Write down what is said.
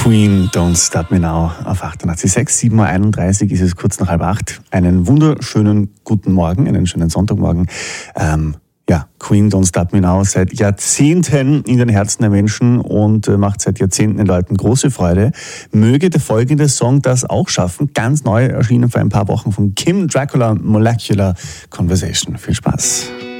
Queen, Don't Stop Me Now auf 88.6, 7.31 Uhr ist es kurz nach 7:30. Einen wunderschönen guten Morgen, einen schönen Sonntagmorgen. Queen, Don't Stop Me Now seit Jahrzehnten in den Herzen der Menschen und macht seit Jahrzehnten den Leuten große Freude. Möge der folgende Song das auch schaffen. Ganz neu erschienen vor ein paar Wochen von Kim Dracula, Molecular Conversation. Viel Spaß.